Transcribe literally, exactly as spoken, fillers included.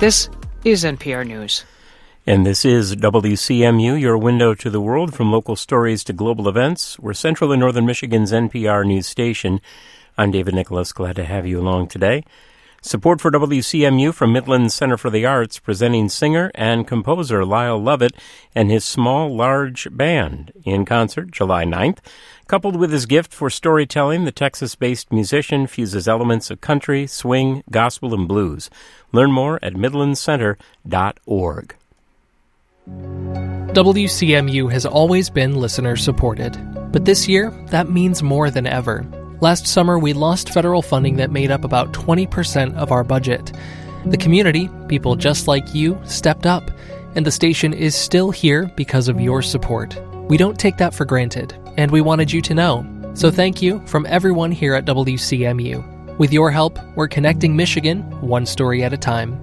This is N P R News. And this is W C M U, your window to the world, from local stories to global events. We're Central and Northern Michigan's N P R news station. I'm David Nicholas. Glad to have you along today. Support for W C M U from Midland Center for the Arts, presenting singer and composer Lyle Lovett and his Small Large Band in concert July ninth. Coupled with his gift for storytelling, the Texas-based musician fuses elements of country, swing, gospel, and blues. Learn more at midland center dot org. W C M U has always been listener-supported, but this year, that means more than ever. Last summer, we lost federal funding that made up about twenty percent of our budget. The community, people just like you, stepped up, and the station is still here because of your support. We don't take that for granted, and we wanted you to know. So thank you from everyone here at W C M U. With your help, we're connecting Michigan one story at a time.